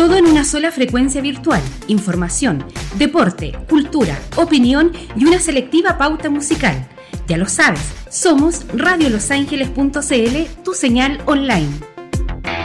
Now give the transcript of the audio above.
Todo en una sola frecuencia virtual. Información, deporte, cultura, opinión y una selectiva pauta musical. Ya lo sabes, somos radiolosangeles.cl, tu señal online.